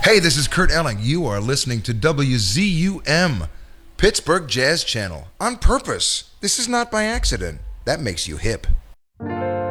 Hey, this is Kurt Elling. You are listening to WZUM, Pittsburgh Jazz Channel, on purpose. This is not by accident. That makes you hip.